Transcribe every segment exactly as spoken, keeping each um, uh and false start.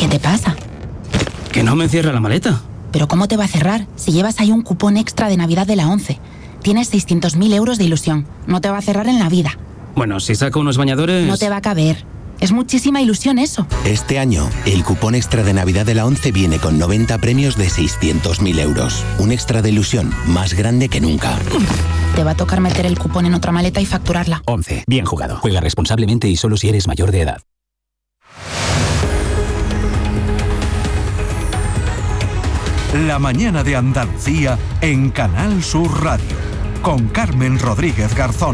¿Qué te pasa? Que no me cierra la maleta. ¿Pero cómo te va a cerrar si llevas ahí un cupón extra de Navidad de la ONCE? Tienes seiscientos mil euros de ilusión. No te va a cerrar en la vida. Bueno, si saco unos bañadores... No te va a caber. Es muchísima ilusión eso. Este año, el cupón extra de Navidad de la ONCE viene con noventa premios de seiscientos mil euros. Un extra de ilusión más grande que nunca. Te va a tocar meter el cupón en otra maleta y facturarla. ONCE. Bien jugado. Juega responsablemente y solo si eres mayor de edad. La mañana de Andalucía en Canal Sur Radio, con Carmen Rodríguez Garzón.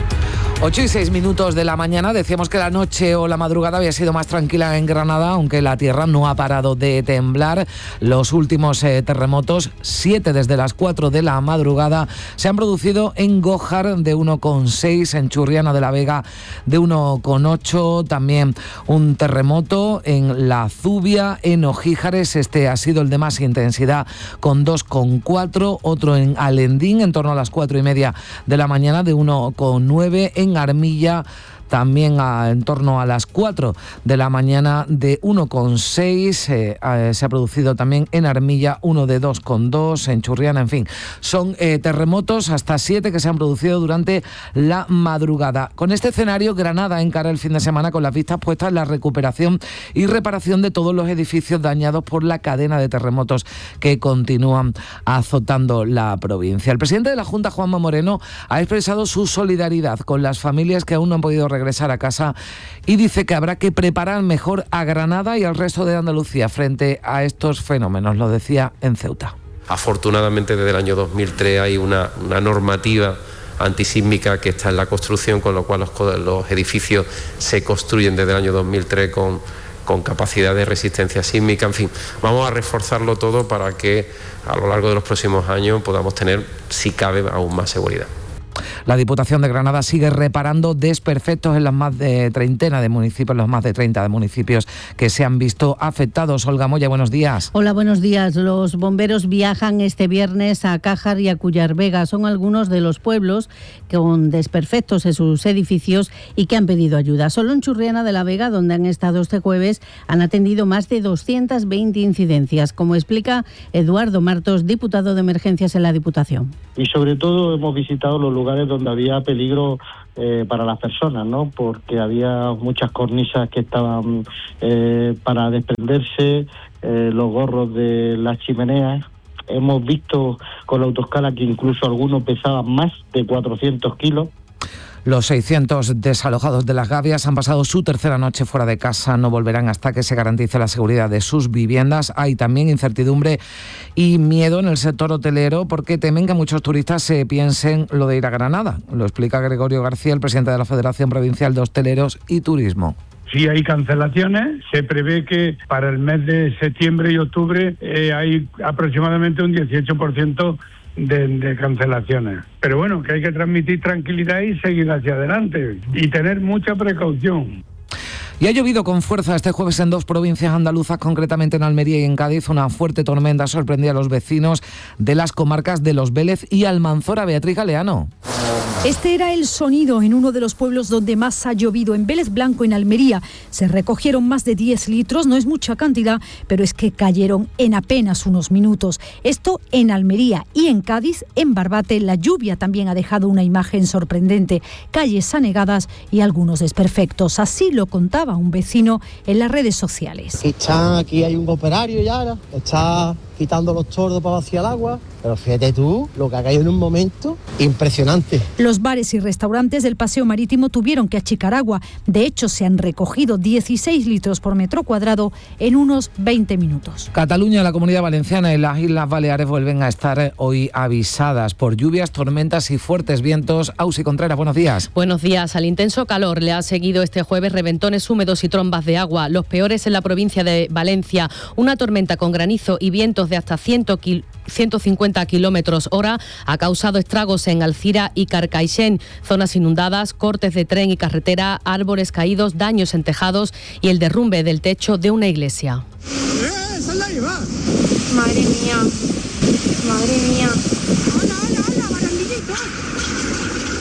ocho y seis minutos de la mañana. Decíamos que la noche o la madrugada había sido más tranquila en Granada, aunque la tierra no ha parado de temblar. Los últimos eh, terremotos, siete desde las cuatro de la madrugada, se han producido en Gójar de uno coma seis, en Churriana de la Vega de uno coma ocho, también un terremoto en La Zubia, en Ojíjares, este ha sido el de más intensidad con dos coma cuatro, otro en Alendín en torno a las cuatro y media de la mañana de uno coma nueve, en En Armilla también a, en torno a las cuatro de la mañana de uno coma seis, eh, eh, se ha producido también en Armilla uno de dos coma dos, en Churriana, en fin. Son eh, terremotos hasta siete que se han producido durante la madrugada. Con este escenario, Granada encara el fin de semana con las vistas puestas en la recuperación y reparación de todos los edificios dañados por la cadena de terremotos que continúan azotando la provincia. El presidente de la Junta, Juanma Moreno, ha expresado su solidaridad con las familias que aún no han podido regresar a casa y dice que habrá que preparar mejor a Granada y al resto de Andalucía frente a estos fenómenos, lo decía en Ceuta. Afortunadamente desde el año dos mil tres hay una, una normativa antisísmica que está en la construcción, con lo cual los, los edificios se construyen desde el año dos mil tres con, con capacidad de resistencia sísmica. En fin, vamos a reforzarlo todo para que a lo largo de los próximos años podamos tener, si cabe, aún más seguridad. La Diputación de Granada sigue reparando desperfectos en las más de treintena de municipios, los más de treinta de municipios que se han visto afectados. Olga Moya, buenos días. Hola, buenos días. Los bomberos viajan este viernes a Cájar y a Cullar-Vega. Son algunos de los pueblos con desperfectos en sus edificios y que han pedido ayuda. Solo en Churriana de la Vega, donde han estado este jueves, han atendido más de doscientas veinte incidencias, como explica Eduardo Martos, diputado de Emergencias en la Diputación. Y sobre todo hemos visitado los lugares donde había peligro eh, para las personas, ¿no? Porque había muchas cornisas que estaban eh, para desprenderse, eh, los gorros de las chimeneas. Hemos visto con la autoescala que incluso algunos pesaban más de cuatrocientos kilos. Los seiscientos desalojados de Las Gavias han pasado su tercera noche fuera de casa. No volverán hasta que se garantice la seguridad de sus viviendas. Hay también incertidumbre y miedo en el sector hotelero porque temen que muchos turistas se piensen lo de ir a Granada. Lo explica Gregorio García, el presidente de la Federación Provincial de Hosteleros y Turismo. Sí hay cancelaciones, se prevé que para el mes de septiembre y octubre eh, hay aproximadamente un dieciocho por ciento De, de cancelaciones. Pero bueno, que hay que transmitir tranquilidad y seguir hacia adelante y tener mucha precaución. Y ha llovido con fuerza este jueves en dos provincias andaluzas, concretamente en Almería y en Cádiz. Una fuerte tormenta sorprendía a los vecinos de las comarcas de Los Vélez y Almanzora. Beatriz Galeano. Este era el sonido en uno de los pueblos donde más ha llovido, en Vélez Blanco, en Almería. Se recogieron más de diez litros, no es mucha cantidad, pero es que cayeron en apenas unos minutos. Esto en Almería y en Cádiz, en Barbate, la lluvia también ha dejado una imagen sorprendente. Calles anegadas y algunos desperfectos. Así lo contaba un vecino en las redes sociales. Está, aquí hay un operario ya, está quitando los tordos para vaciar el agua, pero fíjate tú lo que ha caído en un momento impresionante. Los bares y restaurantes del Paseo Marítimo tuvieron que achicar agua. De hecho, se han recogido dieciséis litros por metro cuadrado en unos veinte minutos. Cataluña, la Comunidad Valenciana y las Islas Baleares vuelven a estar hoy avisadas por lluvias, tormentas y fuertes vientos. Ausi Contreras, buenos días. Buenos días. Al intenso calor le ha seguido este jueves reventones húmedos y trombas de agua, los peores en la provincia de Valencia. Una tormenta con granizo y vientos de hasta ciento cincuenta kilómetros hora ha causado estragos en Alcira y Carcaixent, zonas inundadas, cortes de tren y carretera, árboles caídos, daños en tejados y el derrumbe del techo de una iglesia. ¡Eh! ¡Esa es la Iva! Madre mía, madre mía. ¡Hala, hala, hala, barandillito!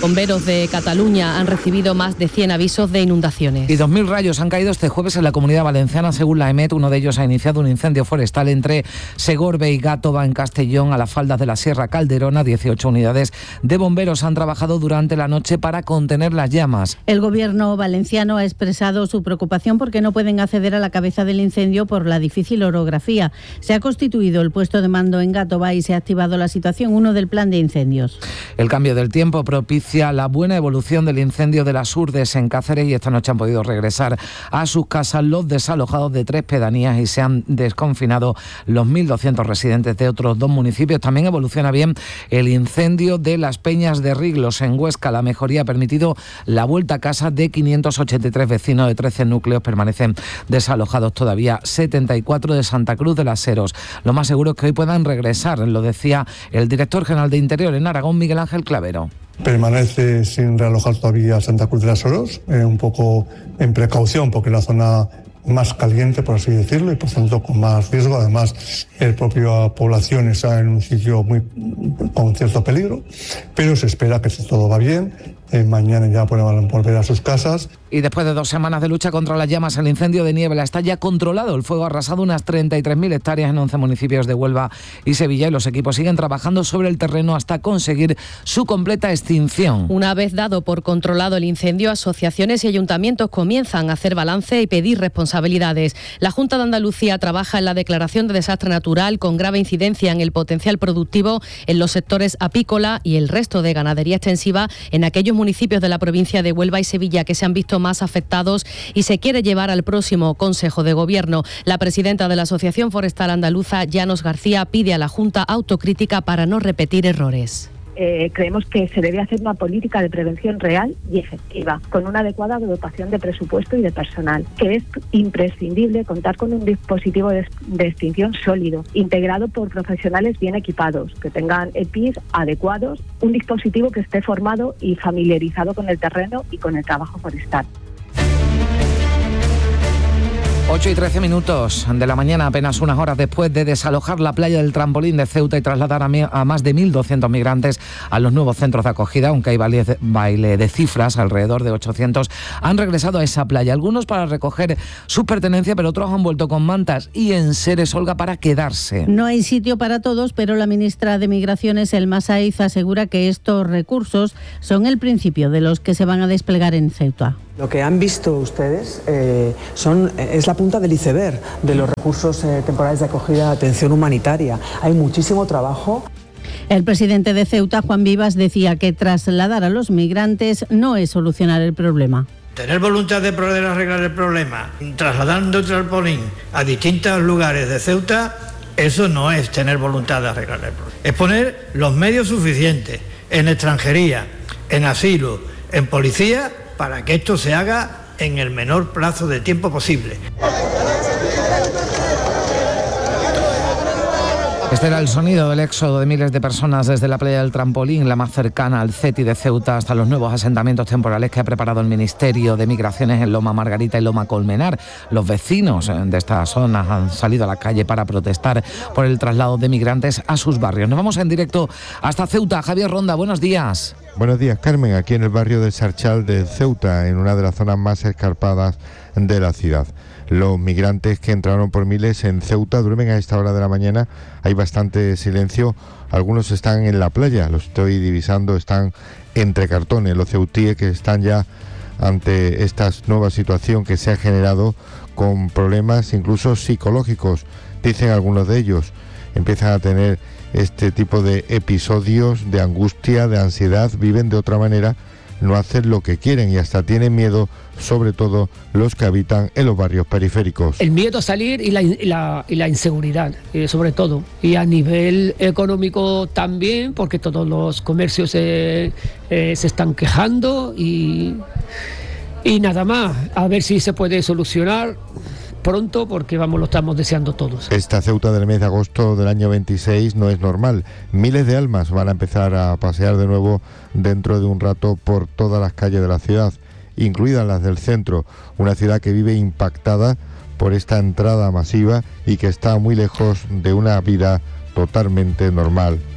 Bomberos de Cataluña han recibido más de cien avisos de inundaciones. Y dos mil rayos han caído este jueves en la Comunidad Valenciana, según la EMET. Uno de ellos ha iniciado un incendio forestal entre Segorbe y Gátova, en Castellón, a las faldas de la Sierra Calderona. dieciocho unidades de bomberos han trabajado durante la noche para contener las llamas. El gobierno valenciano ha expresado su preocupación porque no pueden acceder a la cabeza del incendio por la difícil orografía. Se ha constituido el puesto de mando en Gátova y se ha activado la situación uno del plan de incendios. El cambio del tiempo propicia la buena evolución del incendio de las Urdes en Cáceres, y esta noche han podido regresar a sus casas los desalojados de tres pedanías y se han desconfinado los mil doscientos residentes de otros dos municipios. También evoluciona bien el incendio de las Peñas de Riglos en Huesca. La mejoría ha permitido la vuelta a casa de quinientos ochenta y tres vecinos de trece núcleos. Permanecen desalojados todavía setenta y cuatro de Santa Cruz de las Heros. Lo más seguro es que hoy puedan regresar, lo decía el director general de Interior en Aragón, Miguel Ángel Clavero. Permanece sin realojar todavía Santa Cruz de las Heros, eh, un poco en precaución porque la zona más caliente, por así decirlo, y por tanto con más riesgo. Además, la propia población está en un sitio muy con cierto peligro, pero se espera que si todo va bien, eh, mañana ya puedan volver a sus casas. Y después de dos semanas de lucha contra las llamas, el incendio de Niebla está ya controlado. El fuego ha arrasado unas treinta y tres mil hectáreas en once municipios de Huelva y Sevilla, y los equipos siguen trabajando sobre el terreno hasta conseguir su completa extinción. Una vez dado por controlado el incendio, asociaciones y ayuntamientos comienzan a hacer balance y pedir responsabilidades. La Junta de Andalucía trabaja en la declaración de desastre natural con grave incidencia en el potencial productivo en los sectores apícola y el resto de ganadería extensiva en aquellos municipios de la provincia de Huelva y Sevilla que se han visto más afectados, y se quiere llevar al próximo Consejo de Gobierno. La presidenta de la Asociación Forestal Andaluza, Llanos García, pide a la Junta autocrítica para no repetir errores. Eh, creemos que se debe hacer una política de prevención real y efectiva, con una adecuada dotación de presupuesto y de personal, que es imprescindible contar con un dispositivo de, de extinción sólido, integrado por profesionales bien equipados, que tengan E P Is adecuados, un dispositivo que esté formado y familiarizado con el terreno y con el trabajo forestal. ocho y trece minutos de la mañana, apenas unas horas después de desalojar la playa del Trampolín de Ceuta y trasladar a, mi, a más de mil doscientos migrantes a los nuevos centros de acogida, aunque hay baile de, baile de cifras, alrededor de ochocientos han regresado a esa playa, algunos para recoger su pertenencia, pero otros han vuelto con mantas y enseres, Olga, para quedarse. No hay sitio para todos, pero la ministra de Migraciones, Elma Saiz, asegura que estos recursos son el principio de los que se van a desplegar en Ceuta. Lo que han visto ustedes eh, son, es la punta del iceberg de los recursos eh, temporales de acogida de atención humanitaria. Hay muchísimo trabajo. El presidente de Ceuta, Juan Vivas, decía que trasladar a los migrantes no es solucionar el problema. Tener voluntad de poder arreglar el problema, trasladando el trampolín a distintos lugares de Ceuta, eso no es tener voluntad de arreglar el problema. Es poner los medios suficientes en extranjería, en asilo, en policía, para que esto se haga en el menor plazo de tiempo posible. Este era el sonido del éxodo de miles de personas desde la playa del Trampolín, la más cercana al C E T I de Ceuta, hasta los nuevos asentamientos temporales que ha preparado el Ministerio de Migraciones en Loma Margarita y Loma Colmenar. Los vecinos de estas zonas han salido a la calle para protestar por el traslado de migrantes a sus barrios. Nos vamos en directo hasta Ceuta. Javier Ronda, buenos días. Buenos días, Carmen, aquí en el barrio de Sarchal de Ceuta, en una de las zonas más escarpadas de la ciudad. Los migrantes que entraron por miles en Ceuta duermen a esta hora de la mañana. Hay bastante silencio. Algunos están en la playa, los estoy divisando, están entre cartones. Los ceutíes que están ya ante esta nueva situación que se ha generado con problemas incluso psicológicos, dicen algunos de ellos. Empiezan a tener este tipo de episodios de angustia, de ansiedad, viven de otra manera, no hacen lo que quieren y hasta tienen miedo, sobre todo los que habitan en los barrios periféricos. El miedo a salir y la, y la, y la inseguridad, eh, sobre todo. Y a nivel económico también, porque todos los comercios eh, eh, se están quejando y, y nada más. A ver si se puede solucionar pronto, porque vamos, lo estamos deseando todos. Esta Ceuta del mes de agosto del año veintiséis no es normal. Miles de almas van a empezar a pasear de nuevo dentro de un rato por todas las calles de la ciudad, incluidas las del centro, una ciudad que vive impactada por esta entrada masiva y que está muy lejos de una vida totalmente normal.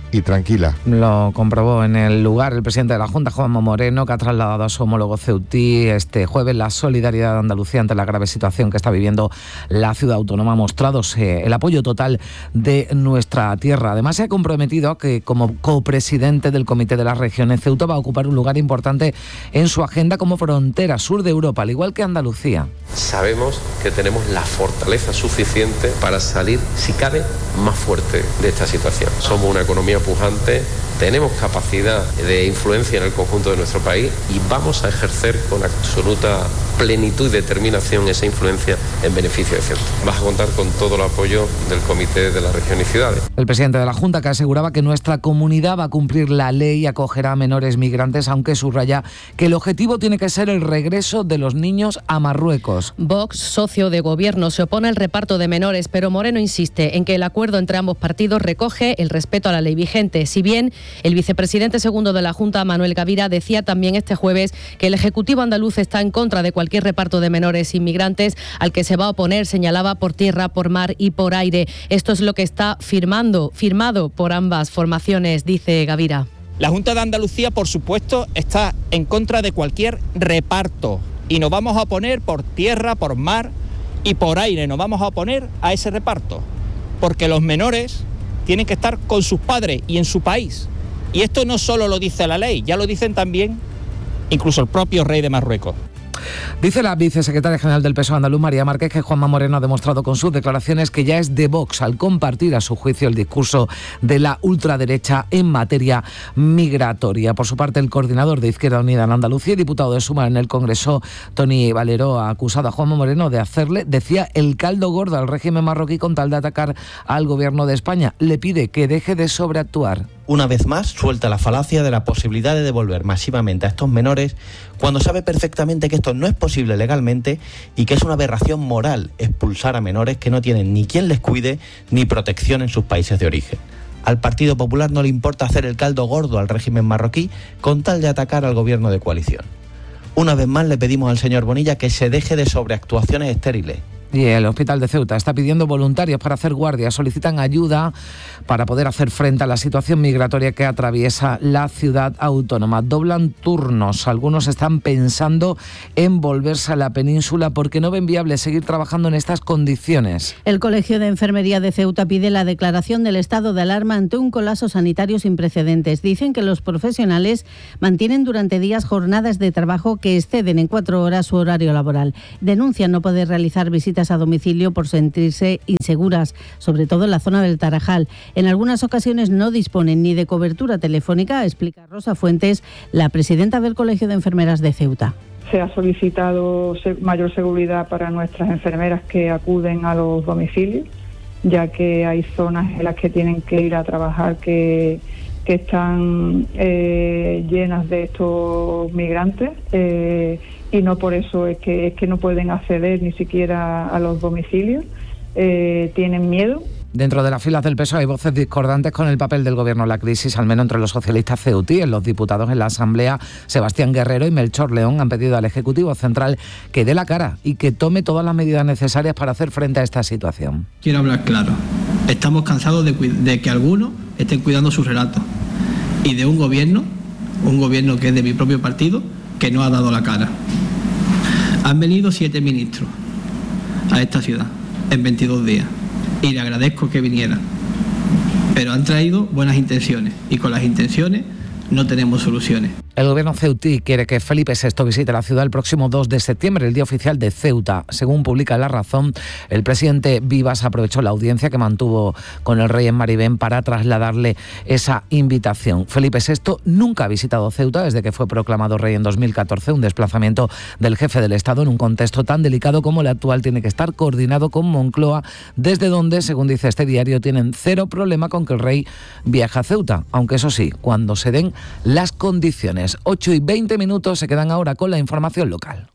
y tranquila. Lo comprobó en el lugar el presidente de la Junta, Juanma Moreno, que ha trasladado a su homólogo ceutí este jueves la solidaridad de Andalucía ante la grave situación que está viviendo la ciudad autónoma, mostrándose el apoyo total de nuestra tierra. Además, se ha comprometido a que, como copresidente del Comité de las Regiones, Ceuta va a ocupar un lugar importante en su agenda como frontera sur de Europa, al igual que Andalucía. Sabemos que tenemos la fortaleza suficiente para salir, si cabe, más fuerte de esta situación. Somos una economía pujante, tenemos capacidad de influencia en el conjunto de nuestro país y vamos a ejercer con absoluta plenitud y determinación esa influencia en beneficio de Ceuta. Vas a contar con todo el apoyo del Comité de las Regiones y Ciudades. El presidente de la Junta, que aseguraba que nuestra comunidad va a cumplir la ley y acogerá a menores migrantes, aunque subraya que el objetivo tiene que ser el regreso de los niños a Marruecos. Vox, socio de gobierno, se opone al reparto de menores, pero Moreno insiste en que el acuerdo entre ambos partidos recoge el respeto a la ley vigente. Si bien el vicepresidente segundo de la Junta, Manuel Gavira, decía también este jueves que el Ejecutivo andaluz está en contra de cualquier reparto de menores inmigrantes al que se va a oponer, señalaba, por tierra, por mar y por aire. Esto es lo que está firmando, firmado por ambas formaciones, dice Gavira. La Junta de Andalucía, por supuesto, está en contra de cualquier reparto y nos vamos a oponer por tierra, por mar y por aire. Nos vamos a oponer a ese reparto porque los menores tienen que estar con sus padres y en su país. Y esto no solo lo dice la ley, ya lo dicen también incluso el propio rey de Marruecos. Dice la vicesecretaria general del P S O E andaluz, María Márquez, que Juanma Moreno ha demostrado con sus declaraciones que ya es de Vox al compartir a su juicio el discurso de la ultraderecha en materia migratoria. Por su parte, el coordinador de Izquierda Unida en Andalucía y diputado de Sumar en el Congreso, Tony Valero, ha acusado a Juanma Moreno de hacerle, decía, el caldo gordo al régimen marroquí con tal de atacar al gobierno de España. Le pide que deje de sobreactuar. Una vez más, suelta la falacia de la posibilidad de devolver masivamente a estos menores cuando sabe perfectamente que esto no es posible legalmente y que es una aberración moral expulsar a menores que no tienen ni quien les cuide ni protección en sus países de origen. Al Partido Popular no le importa hacer el caldo gordo al régimen marroquí con tal de atacar al gobierno de coalición. Una vez más le pedimos al señor Bonilla que se deje de sobreactuaciones estériles. Y el Hospital de Ceuta está pidiendo voluntarios para hacer guardia. Solicitan ayuda para poder hacer frente a la situación migratoria que atraviesa la ciudad autónoma. Doblan turnos. Algunos están pensando en volverse a la península porque no ven viable seguir trabajando en estas condiciones. El Colegio de Enfermería de Ceuta pide la declaración del estado de alarma ante un colapso sanitario sin precedentes. Dicen que los profesionales mantienen durante días jornadas de trabajo que exceden en cuatro horas su horario laboral. Denuncian no poder realizar visitas a domicilio por sentirse inseguras, sobre todo en la zona del Tarajal. En algunas ocasiones no disponen ni de cobertura telefónica, explica Rosa Fuentes, la presidenta del Colegio de Enfermeras de Ceuta. Se ha solicitado mayor seguridad para nuestras enfermeras que acuden a los domicilios, ya que hay zonas en las que tienen que ir a trabajar que, que están eh, llenas de estos migrantes. Eh, y no por eso es que es que no pueden acceder ni siquiera a los domicilios, eh, tienen miedo. Dentro de las filas del P S O E hay voces discordantes con el papel del gobierno en la crisis, al menos entre los socialistas ceutíes. Los diputados en la Asamblea, Sebastián Guerrero y Melchor León, han pedido al Ejecutivo Central que dé la cara y que tome todas las medidas necesarias para hacer frente a esta situación. Quiero hablar claro. Estamos cansados de, de que algunos estén cuidando sus relatos y de un gobierno, un gobierno que es de mi propio partido, que no ha dado la cara. Han venido siete ministros a esta ciudad en veintidós días y le agradezco que vinieran, pero han traído buenas intenciones y con las intenciones no tenemos soluciones. El gobierno ceutí quiere que Felipe sexto visite la ciudad el próximo dos de septiembre, el día oficial de Ceuta. Según publica La Razón, el presidente Vivas aprovechó la audiencia que mantuvo con el rey en Maribén para trasladarle esa invitación. Felipe sexto nunca ha visitado Ceuta desde que fue proclamado rey en dos mil catorce. Un desplazamiento del jefe del Estado en un contexto tan delicado como el actual tiene que estar coordinado con Moncloa, desde donde, según dice este diario, tienen cero problema con que el rey viaje a Ceuta, aunque eso sí, cuando se den las condiciones. ocho y veinte minutos, se quedan ahora con la información local.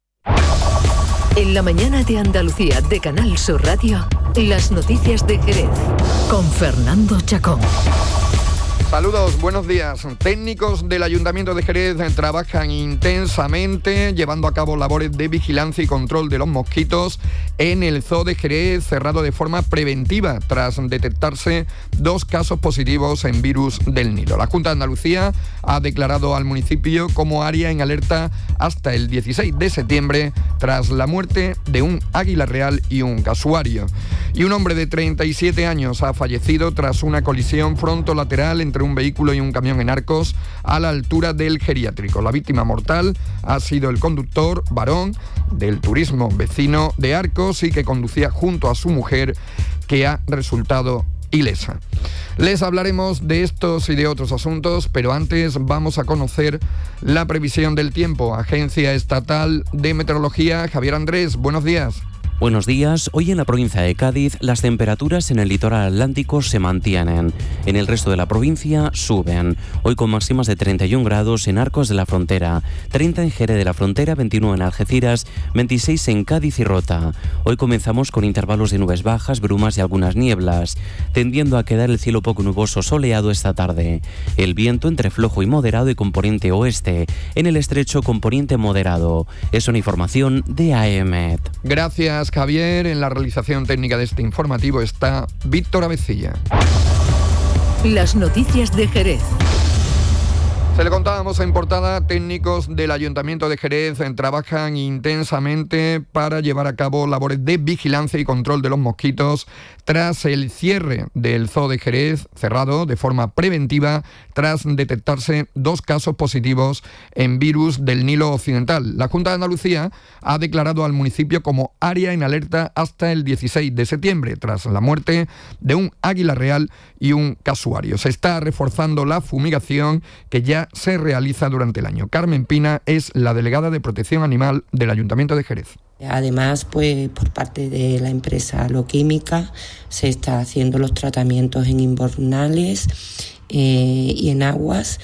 En la mañana de Andalucía de Canal Sur Radio, las noticias de Jerez con Fernando Chacón. Saludos, buenos días. Técnicos del Ayuntamiento de Jerez trabajan intensamente llevando a cabo labores de vigilancia y control de los mosquitos en el Zoo de Jerez, cerrado de forma preventiva tras detectarse dos casos positivos en virus del Nilo. La Junta de Andalucía ha declarado al municipio como área en alerta hasta el dieciséis de septiembre tras la muerte de un águila real y un casuario. Y un hombre de treinta y siete años ha fallecido tras una colisión frontolateral entre un vehículo y un camión en Arcos a la altura del geriátrico. La víctima mortal ha sido el conductor varón del turismo vecino de Arcos y que conducía junto a su mujer, que ha resultado ilesa. Les hablaremos de estos y de otros asuntos, pero antes vamos a conocer la previsión del tiempo. Agencia Estatal de Meteorología, Javier Andrés, buenos días. Buenos días. Hoy en la provincia de Cádiz las temperaturas en el litoral atlántico se mantienen. En el resto de la provincia suben. Hoy con máximas de treinta y un grados en Arcos de la Frontera, treinta en Jerez de la Frontera, veintiuno en Algeciras, veintiséis en Cádiz y Rota. Hoy comenzamos con intervalos de nubes bajas, brumas y algunas nieblas, tendiendo a quedar el cielo poco nuboso soleado esta tarde. El viento entre flojo y moderado y componente oeste. En el estrecho componente moderado. Es una información de A E M E T. Gracias, Javier. En la realización técnica de este informativo está Víctor Avecilla. Las noticias de Jerez. Se le contábamos en portada, técnicos del Ayuntamiento de Jerez trabajan intensamente para llevar a cabo labores de vigilancia y control de los mosquitos tras el cierre del Zoo de Jerez, cerrado de forma preventiva tras detectarse dos casos positivos en virus del Nilo Occidental. La Junta de Andalucía ha declarado al municipio como área en alerta hasta el dieciséis de septiembre, tras la muerte de un águila real y un casuario. Se está reforzando la fumigación que ya se realiza durante el año. Carmen Pina es la delegada de Protección Animal del Ayuntamiento de Jerez. Además, pues por parte de la empresa Aloquímica se está haciendo los tratamientos en invernales eh, y en aguas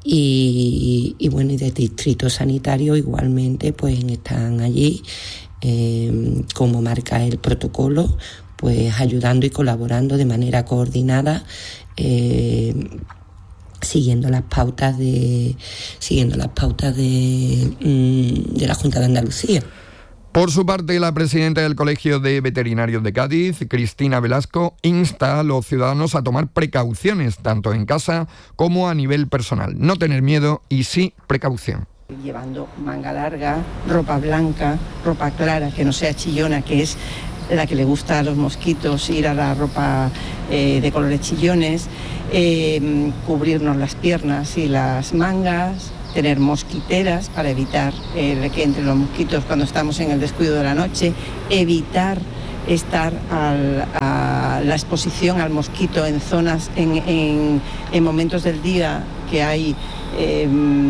y, y bueno, y de distrito sanitario igualmente pues están allí, eh, como marca el protocolo, pues ayudando y colaborando de manera coordinada, eh, siguiendo las pautas de siguiendo las pautas de, de la Junta de Andalucía. Por su parte, la presidenta del Colegio de Veterinarios de Cádiz, Cristina Velasco, insta a los ciudadanos a tomar precauciones, tanto en casa como a nivel personal. No tener miedo y sí precaución. Llevando manga larga, ropa blanca, ropa clara, que no sea chillona, que es la que le gusta a los mosquitos, ir a la ropa eh, de colores chillones, eh, cubrirnos las piernas y las mangas, tener mosquiteras para evitar eh, que entren los mosquitos cuando estamos en el descuido de la noche, evitar estar al, a la exposición al mosquito en zonas, en, en, en momentos del día que hay eh,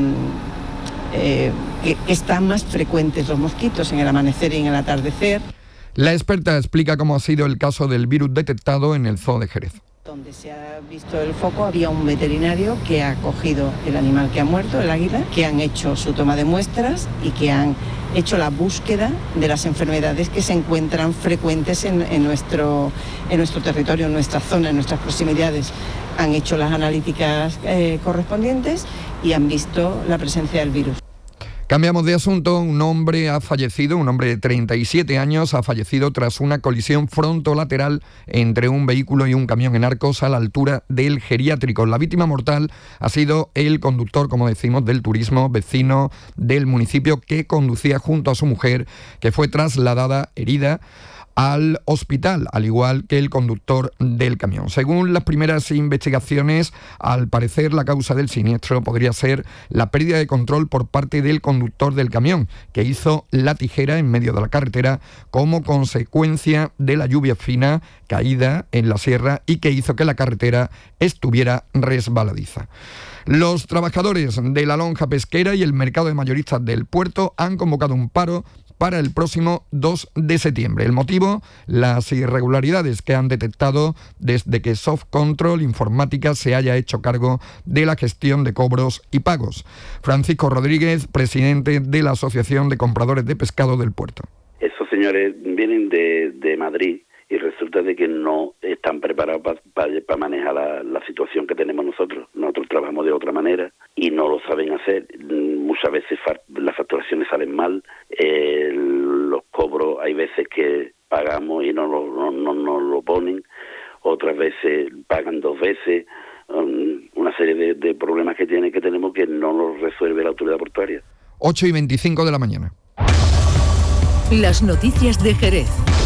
eh, que, que están más frecuentes los mosquitos, en el amanecer y en el atardecer. La experta explica cómo ha sido el caso del virus detectado en el Zoo de Jerez. Donde se ha visto el foco había un veterinario que ha cogido el animal que ha muerto, el águila, que han hecho su toma de muestras y que han hecho la búsqueda de las enfermedades que se encuentran frecuentes en, en, nuestro, en nuestro territorio, en nuestra zona, en nuestras proximidades. Han hecho las analíticas eh, correspondientes y han visto la presencia del virus. Cambiamos de asunto. Un hombre ha fallecido, un hombre de treinta y siete años ha fallecido tras una colisión frontolateral entre un vehículo y un camión en Arcos a la altura del geriátrico. La víctima mortal ha sido el conductor, como decimos, del turismo vecino del municipio, que conducía junto a su mujer, que fue trasladada herida al hospital, al igual que el conductor del camión. Según las primeras investigaciones, al parecer la causa del siniestro podría ser la pérdida de control por parte del conductor del camión, que hizo la tijera en medio de la carretera como consecuencia de la lluvia fina caída en la sierra y que hizo que la carretera estuviera resbaladiza. Los trabajadores de la lonja pesquera y el mercado de mayoristas del puerto han convocado un paro para el próximo dos de septiembre. El motivo, las irregularidades que han detectado desde que Soft Control Informática se haya hecho cargo de la gestión de cobros y pagos. Francisco Rodríguez, presidente de la Asociación de Compradores de Pescado del Puerto. Esos señores vienen de, de Madrid y resulta de que no están preparados para pa, pa manejar la, la situación que tenemos nosotros. Nosotros trabajamos de otra manera y no lo saben hacer. Muchas veces fa- las facturaciones salen mal, eh, los cobros hay veces que pagamos y no lo, no, no, no lo ponen, otras veces pagan dos veces, um, una serie de, de problemas que tiene que tenemos que no los resuelve la autoridad portuaria. ocho y veinticinco de la mañana. Las noticias de Jerez.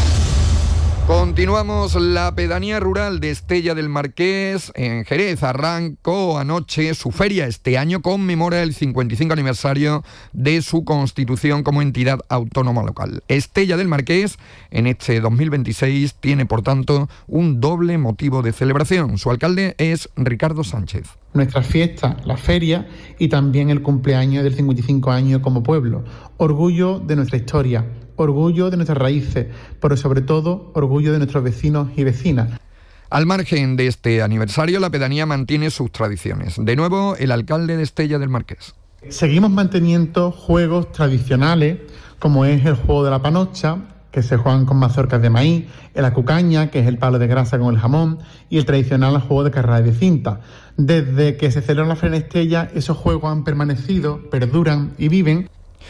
Continuamos. La pedanía rural de Estella del Marqués en Jerez arrancó anoche su feria. Este año conmemora el cincuenta y cinco aniversario de su constitución como entidad autónoma local. Estella del Marqués en este dos mil veintiséis tiene, por tanto, un doble motivo de celebración. Su alcalde es Ricardo Sánchez. Nuestra fiesta, la feria y también el cumpleaños del cincuenta y cinco años como pueblo. Orgullo de nuestra historia, orgullo de nuestras raíces, pero sobre todo orgullo de nuestros vecinos y vecinas. Al margen de este aniversario, la pedanía mantiene sus tradiciones. De nuevo, el alcalde de Estella del Marqués. Seguimos manteniendo juegos tradicionales, como es el juego de la panocha, que se juegan con mazorcas de maíz, el acucaña, que es el palo de grasa con el jamón, y el tradicional juego de carrera de cinta. Desde que se celebró la Feria en Estella, esos juegos han permanecido, perduran y viven.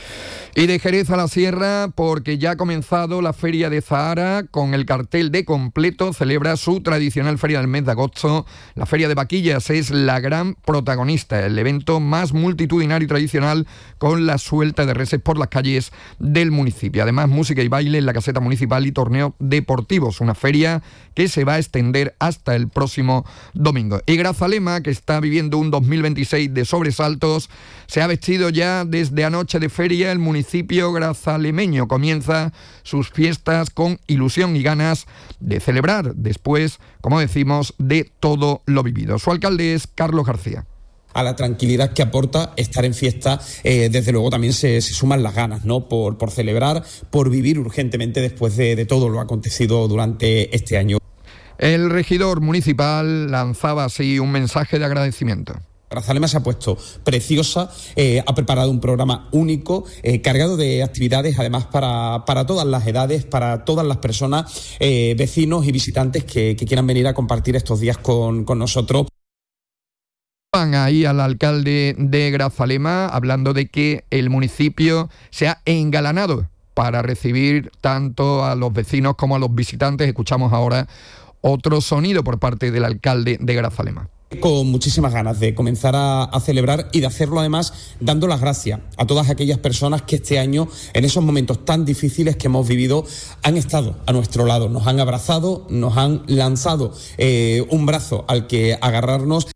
Y de Jerez a la Sierra, porque ya ha comenzado la Feria de Zahara con el cartel de completo, celebra su tradicional feria del mes de agosto. La Feria de Vaquillas es la gran protagonista, el evento más multitudinario y tradicional con la suelta de reses por las calles del municipio. Además, música y baile en la caseta municipal y torneos deportivos, una feria que se va a extender hasta el próximo domingo. Y Grazalema, que está viviendo un dos mil veintiséis de sobresaltos, se ha vestido ya desde anoche de feria. El municipio El municipio grazalemeño comienza sus fiestas con ilusión y ganas de celebrar después, como decimos, de todo lo vivido. Su alcalde es Carlos García. A la tranquilidad que aporta estar en fiesta, eh, desde luego también se, se suman las ganas, ¿no? Por, por celebrar, por vivir urgentemente después de, de todo lo acontecido durante este año. El regidor municipal lanzaba así un mensaje de agradecimiento. Grazalema se ha puesto preciosa, eh, ha preparado un programa único, eh, cargado de actividades, además para, para todas las edades, para todas las personas, eh, vecinos y visitantes que, que quieran venir a compartir estos días con, con nosotros. Van ahí al alcalde de Grazalema hablando de que el municipio se ha engalanado para recibir tanto a los vecinos como a los visitantes. Escuchamos ahora otro sonido por parte del alcalde de Grazalema. Con muchísimas ganas de comenzar a, a celebrar y de hacerlo además dando las gracias a todas aquellas personas que este año, en esos momentos tan difíciles que hemos vivido, han estado a nuestro lado, nos han abrazado, nos han lanzado eh, un brazo al que agarrarnos.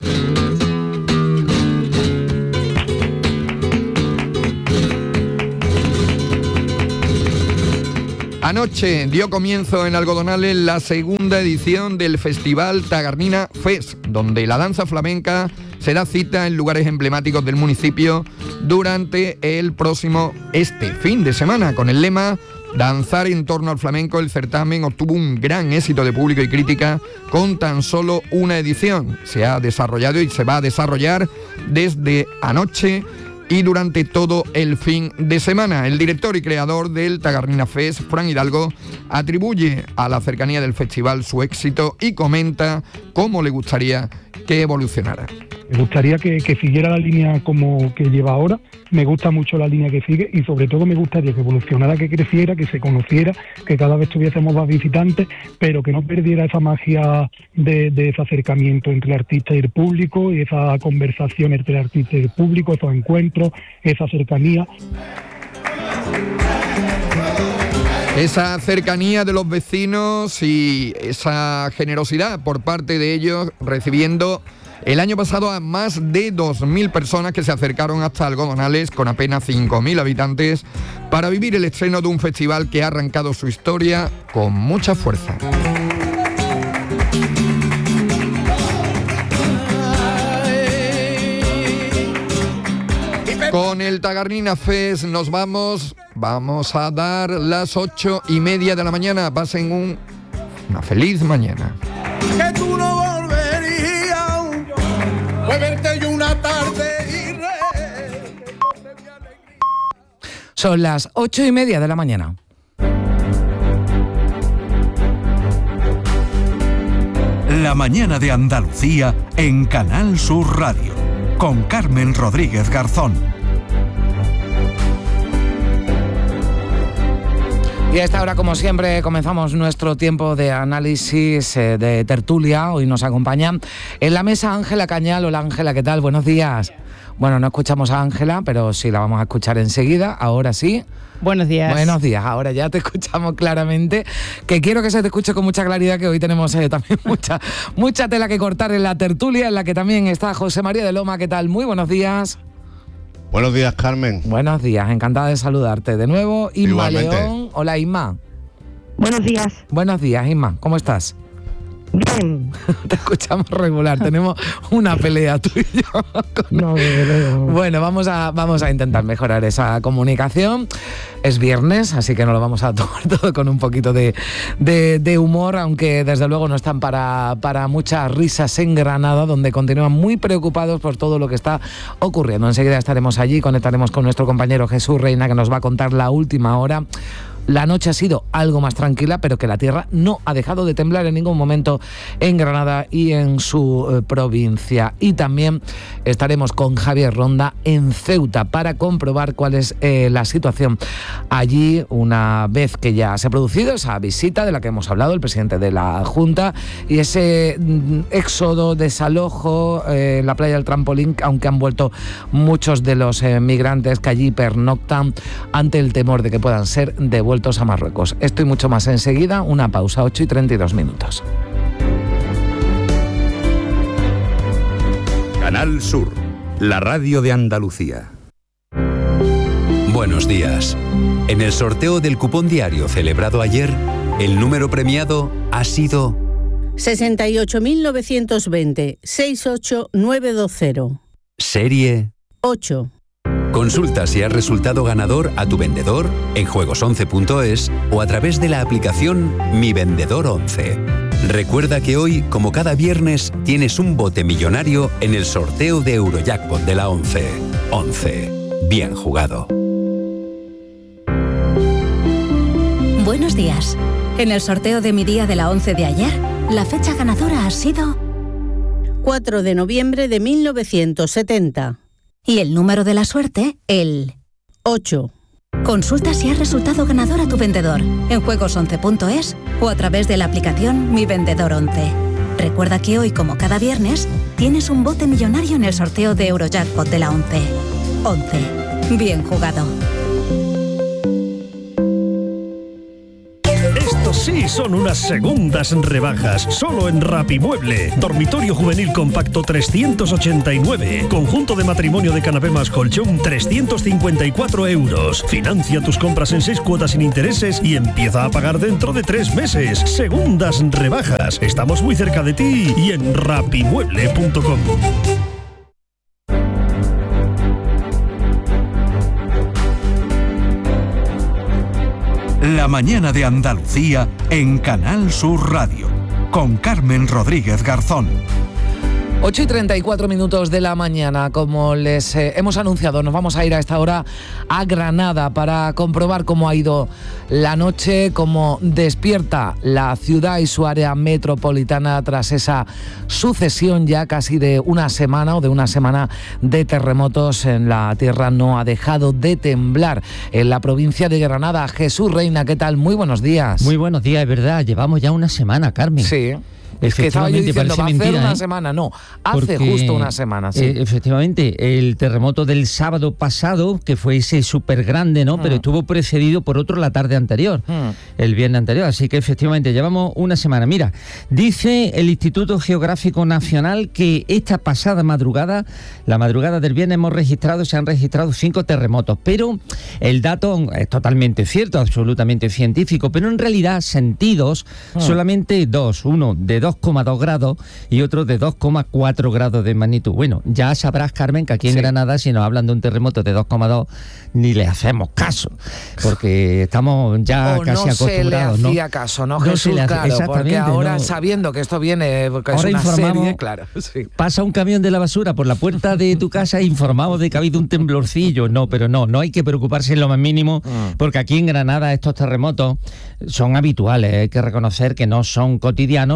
Anoche dio comienzo en Algodonales la segunda edición del Festival Tagarnina Fest, donde la danza flamenca se da cita en lugares emblemáticos del municipio durante el próximo este fin de semana. Con el lema Danzar en torno al flamenco, el certamen obtuvo un gran éxito de público y crítica con tan solo una edición. Se ha desarrollado y se va a desarrollar desde anoche y durante todo el fin de semana. El director y creador del Tagarnina Fest, Fran Hidalgo, atribuye a la cercanía del festival su éxito y comenta cómo le gustaría que evolucionara. Me gustaría que, que siguiera la línea como que lleva ahora. Me gusta mucho la línea que sigue y sobre todo me gustaría que evolucionara, que creciera, que se conociera, que cada vez tuviésemos más visitantes, pero que no perdiera esa magia de, de ese acercamiento entre el artista y el público, y esa conversación entre el artista y el público, esos encuentros, esa cercanía. Esa cercanía de los vecinos y esa generosidad por parte de ellos, recibiendo el año pasado a más de dos mil personas que se acercaron hasta Algodonales con apenas cinco mil habitantes para vivir el estreno de un festival que ha arrancado su historia con mucha fuerza. Con el Tagarnina Fest nos vamos, vamos a dar las ocho y media de la mañana. Pasen un, una feliz mañana. Que tú no volverías, fue verte yo una tarde y re... Son las ocho y media de la mañana. La mañana de Andalucía en Canal Sur Radio, con Carmen Rodríguez Garzón. Y a esta hora, como siempre, comenzamos nuestro tiempo de análisis, eh, de tertulia. Hoy nos acompaña en la mesa Ángela Cañal. Hola Ángela, ¿qué tal? Buenos días. Bueno, no escuchamos a Ángela, pero sí la vamos a escuchar enseguida. Ahora sí. Buenos días. Buenos días, ahora ya te escuchamos claramente, que quiero que se te escuche con mucha claridad, que hoy tenemos eh, también mucha, mucha tela que cortar en la tertulia, en la que también está José María de Loma. ¿Qué tal? Muy buenos días. Buenos días, Carmen. Buenos días, encantada de saludarte de nuevo. Inma Igualmente. León. Hola, Inma. Buenos días. Buenos días, Inma. ¿Cómo estás? Bien. Te escuchamos regular, tenemos una pelea tú y yo. No, no, no. Bueno, vamos a, vamos a intentar mejorar esa comunicación. Es viernes, así que nos lo vamos a tomar todo con un poquito de, de, de humor, aunque desde luego no están para, para muchas risas en Granada, donde continúan muy preocupados por todo lo que está ocurriendo. Enseguida estaremos allí, conectaremos con nuestro compañero Jesús Reina, que nos va a contar la última hora. La noche ha sido algo más tranquila, pero que la tierra no ha dejado de temblar en ningún momento en Granada y en su eh, provincia. Y también estaremos con Javier Ronda en Ceuta para comprobar cuál es eh, la situación allí, una vez que ya se ha producido esa visita de la que hemos hablado, el presidente de la Junta, y ese mm, éxodo, desalojo en eh, la playa del Trampolín, aunque han vuelto muchos de los eh, migrantes que allí pernoctan ante el temor de que puedan ser devueltos a Marruecos. Esto y mucho más enseguida. Una pausa, ocho y treinta y dos minutos. Canal Sur, la radio de Andalucía. Buenos días. En el sorteo del cupón diario celebrado ayer, el número premiado ha sido sesenta y ocho mil novecientos veinte, sesenta y ocho mil novecientos veinte. serie ocho. Consulta si has resultado ganador a tu vendedor en juegos once punto es o a través de la aplicación Mi Vendedor once. Recuerda que hoy, como cada viernes, tienes un bote millonario en el sorteo de Eurojackpot de la once. once. Bien jugado. Buenos días. En el sorteo de mi día de la once de ayer, la fecha ganadora ha sido cuatro de noviembre de mil novecientos setenta. Y el número de la suerte, el ocho. Consulta si has resultado ganador a tu vendedor en juegos once punto es o a través de la aplicación Mi Vendedor once. Recuerda que hoy, como cada viernes, tienes un bote millonario en el sorteo de Eurojackpot de la once. once. Bien jugado. Sí, son unas segundas rebajas, solo en Rapimueble. Dormitorio juvenil compacto trescientos ochenta y nueve. Conjunto de matrimonio de canapé más colchón trescientos cincuenta y cuatro euros. Financia tus compras en seis cuotas sin intereses y empieza a pagar dentro de tres meses. Segundas rebajas. Estamos muy cerca de ti y en rapimueble punto com. La mañana de Andalucía en Canal Sur Radio, con Carmen Rodríguez Garzón. ocho y treinta y cuatro minutos de la mañana, como les eh, hemos anunciado, nos vamos a ir a esta hora a Granada para comprobar cómo ha ido la noche, cómo despierta la ciudad y su área metropolitana tras esa sucesión ya casi de una semana o de una semana de terremotos en la tierra. No ha dejado de temblar en la provincia de Granada. Jesús Reina, ¿qué tal? Muy buenos días. Muy buenos días, es verdad, llevamos ya una semana, Carmen. Sí. Es que estaba yo diciendo, va a hacer mentira, una ¿eh? semana, no, hace Porque, justo una semana, sí. Eh, efectivamente, el terremoto del sábado pasado, que fue ese súper grande, ¿no? Mm. Pero estuvo precedido por otro la tarde anterior, mm. el viernes anterior, así que efectivamente llevamos una semana. Mira, dice el Instituto Geográfico Nacional que esta pasada madrugada, la madrugada del viernes hemos registrado, se han registrado cinco terremotos, pero el dato es totalmente cierto, absolutamente científico, pero en realidad sentidos mm. solamente dos, uno de dos coma dos grados y otro de dos coma cuatro grados de magnitud. Bueno, ya sabrás, Carmen, que aquí en sí. Granada, si nos hablan de un terremoto de dos coma dos, ni le hacemos caso, porque estamos ya o casi no acostumbrados. Se le hacía ¿no? caso, ¿no, no Jesús? Se claro, porque ahora no. sabiendo que esto viene, porque ahora es una informamos, serie, claro. Sí. Pasa un camión de la basura por la puerta de tu casa e informamos de que ha habido un temblorcillo. No, pero no, no hay que preocuparse en lo más mínimo, mm. porque aquí en Granada estos terremotos son habituales. Hay que reconocer que no son cotidianos, pero sí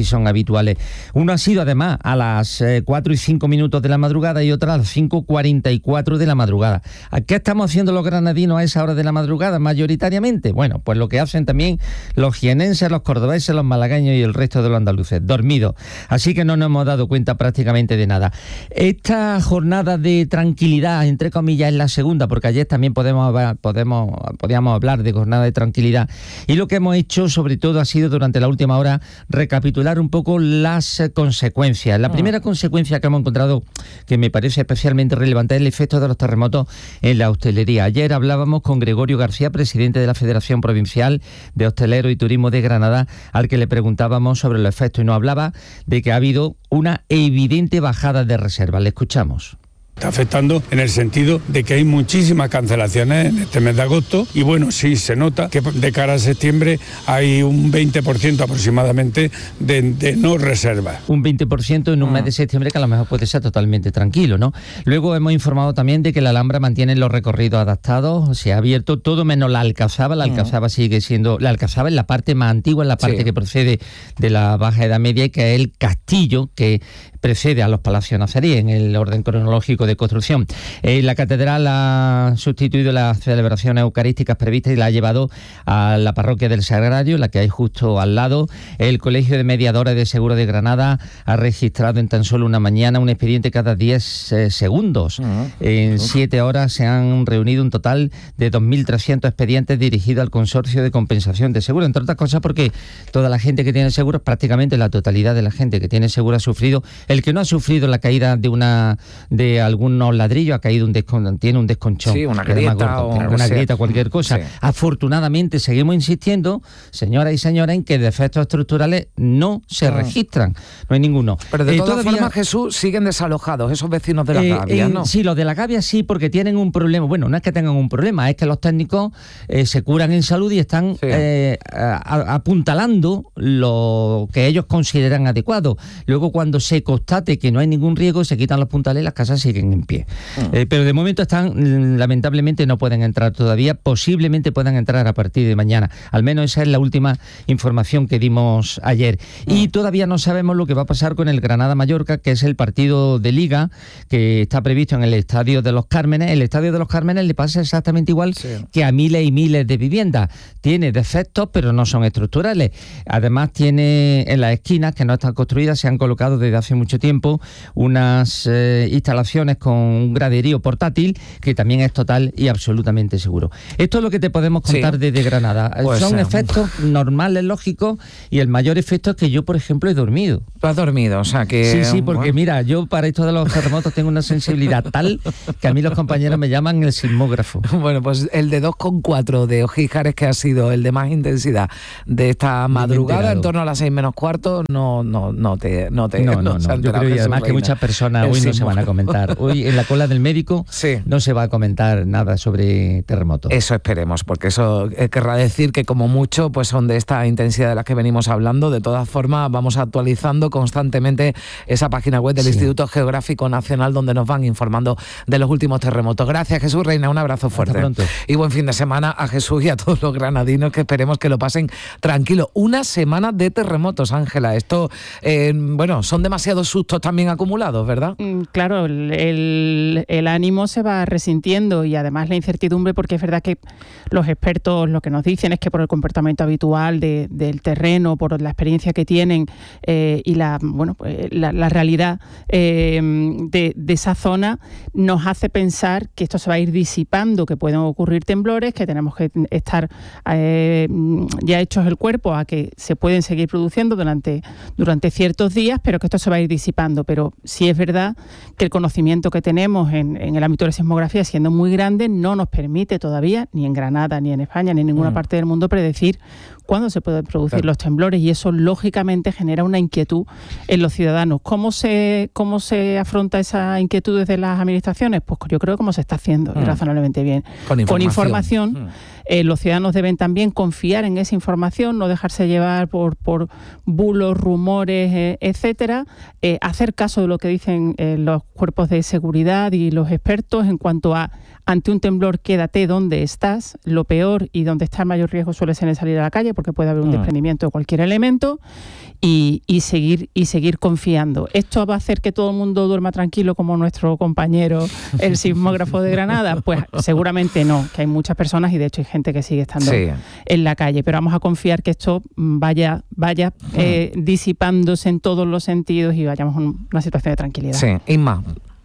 son habituales. Uno ha sido además a las eh, cuatro y cinco minutos de la madrugada y otra a las cinco cuarenta y cuatro de la madrugada. ¿Qué estamos haciendo los granadinos a esa hora de la madrugada mayoritariamente? Bueno, pues lo que hacen también los jienenses, los cordobeses, los malagueños y el resto de los andaluces, dormidos. Así que no nos hemos dado cuenta prácticamente de nada. Esta jornada de tranquilidad, entre comillas, es la segunda, porque ayer también podemos, podemos, podíamos hablar de jornada de tranquilidad. Y lo que hemos hecho, sobre todo, ha sido durante la última hora recapitular un poco las consecuencias. La primera consecuencia que hemos encontrado, que me parece especialmente relevante, es el efecto de los terremotos en la hostelería. Ayer hablábamos con Gregorio García, presidente de la Federación Provincial de Hosteleros y Turismo de Granada, al que le preguntábamos sobre los efectos y nos hablaba de que ha habido una evidente bajada de reservas. Le escuchamos. Está afectando en el sentido de que hay muchísimas cancelaciones en este mes de agosto y bueno, sí se nota que de cara a septiembre hay un veinte por ciento aproximadamente de, de no reservas. Un veinte por ciento en un ah. mes de septiembre que a lo mejor puede ser totalmente tranquilo, ¿no? Luego hemos informado también de que la Alhambra mantiene los recorridos adaptados, se ha abierto todo menos la Alcazaba, la Alcazaba sigue siendo, la Alcazaba es la parte más antigua, es la parte sí. que procede de la Baja Edad Media y que es el castillo que precede a los palacios nazaríes en el orden cronológico de construcción. Eh, la catedral ha sustituido las celebraciones eucarísticas previstas y la ha llevado a la parroquia del Sagrario, la que hay justo al lado. El Colegio de Mediadores de Seguro de Granada ha registrado en tan solo una mañana un expediente cada diez eh, segundos. Uh-huh. En siete horas se han reunido un total de dos mil trescientos expedientes dirigidos al Consorcio de Compensación de Seguro, entre otras cosas porque toda la gente que tiene seguros, prácticamente la totalidad de la gente que tiene seguro ha sufrido. El que no ha sufrido la caída de una de algunos ladrillos ha caído un descon, tiene un desconchón, sí, una grieta o una grieta, cualquier cosa. Sí. Afortunadamente seguimos insistiendo, señoras y señores, en que defectos estructurales no se ah. registran, no hay ninguno. Pero de eh, todas todavía, formas, Jesús, siguen desalojados esos vecinos de la eh, Gavia, ¿no? Eh, sí, los de la Gavia sí, porque tienen un problema. Bueno, no es que tengan un problema, es que los técnicos eh, se curan en salud y están sí. eh, a, a, apuntalando lo que ellos consideran adecuado. Luego, cuando se constate que no hay ningún riesgo, se quitan los puntales y las casas siguen en pie. Uh-huh. Eh, pero de momento están, lamentablemente no pueden entrar todavía, posiblemente puedan entrar a partir de mañana. Al menos esa es la última información que dimos ayer. Uh-huh. Y todavía no sabemos lo que va a pasar con el Granada-Mallorca, que es el partido de Liga que está previsto en el Estadio de los Cármenes. El Estadio de los Cármenes le pasa exactamente igual sí. que a miles y miles de viviendas. Tiene defectos, pero no son estructurales. Además tiene en las esquinas, que no están construidas, se han colocado desde hace mucho tiempo unas eh, instalaciones con un graderío portátil que también es total y absolutamente seguro. Esto es lo que te podemos contar sí. desde Granada. Pues son eh, efectos normales, lógicos, y el mayor efecto es que yo, por ejemplo, he dormido. ¿Tú has dormido? O sea que... Sí, sí, porque bueno. mira, yo para esto de los terremotos tengo una sensibilidad tal que a mí los compañeros me llaman el sismógrafo. Bueno, pues el de dos coma cuatro de Ojíjares, que ha sido el de más intensidad de esta madrugada, en torno a las seis menos cuarto, no, no, no te... No, te, no, no, no, no. Yo creo y además que muchas personas hoy no se van a comentar. Hoy en la cola del médico sí. no se va a comentar nada sobre terremotos. Eso esperemos, porque eso querrá decir que como mucho pues son de esta intensidad de la que venimos hablando. De todas formas, vamos actualizando constantemente esa página web del sí. Instituto Geográfico Nacional, donde nos van informando de los últimos terremotos. Gracias, Jesús Reina, un abrazo fuerte. Hasta pronto. Y buen fin de semana a Jesús y a todos los granadinos, que esperemos que lo pasen tranquilo. Una semana de terremotos, Ángela. Esto, eh, bueno, son demasiados sustos también acumulados, ¿verdad? Claro, el, el, el ánimo se va resintiendo y además la incertidumbre, porque es verdad que los expertos lo que nos dicen es que por el comportamiento habitual de, del terreno, por la experiencia que tienen eh, y la, bueno, pues, la, la realidad eh, de, de esa zona, nos hace pensar que esto se va a ir disipando, que pueden ocurrir temblores, que tenemos que estar eh, ya hechos el cuerpo a que se pueden seguir produciendo durante, durante ciertos días, pero que esto se va a ir disipando. Pero sí es verdad que el conocimiento que tenemos en, en el ámbito de la sismografía, siendo muy grande, no nos permite todavía, ni en Granada, ni en España, ni en ninguna mm. parte del mundo, predecir cuándo se pueden producir claro. los temblores, y eso lógicamente genera una inquietud en los ciudadanos. ¿Cómo se, cómo se afronta esa inquietud desde las administraciones? Pues yo creo que como se está haciendo mm. razonablemente bien. Con información. Con información mm. eh, los ciudadanos deben también confiar en esa información, no dejarse llevar por, por bulos, rumores, eh, etcétera, eh, hacer caso de lo que dicen eh, los cuerpos de seguridad y los expertos en cuanto a ante un temblor, quédate donde estás. Lo peor y donde está el mayor riesgo suele ser en salir a la calle, porque puede haber un mm. desprendimiento de cualquier elemento. y, y, seguir, y seguir confiando. ¿Esto va a hacer que todo el mundo duerma tranquilo como nuestro compañero, el sismógrafo de Granada? Pues seguramente no, que hay muchas personas y de hecho hay gente que sigue estando sí. en la calle, pero vamos a confiar que esto vaya, vaya eh, disipándose en todos los sentidos y vayamos a una situación de tranquilidad. Sí, Inma.